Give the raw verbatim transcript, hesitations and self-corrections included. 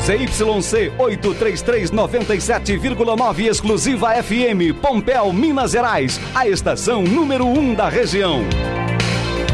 Z Y C oitocentos e trinta e três, noventa e sete vírgula nove exclusiva F M, Pompéu, Minas Gerais, a estação número um da região.